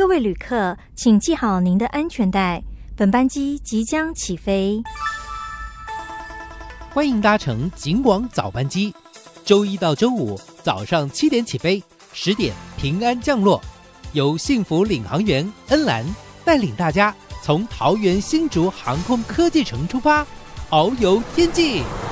位旅客，请系好您的安全带，本班机即将起飞。 欢迎搭乘警广早班机，周一到周五早上7点起飞，10点平安降落，由幸福领航员恩兰带领大家从桃园新竹航空科技城出发，遨游天际。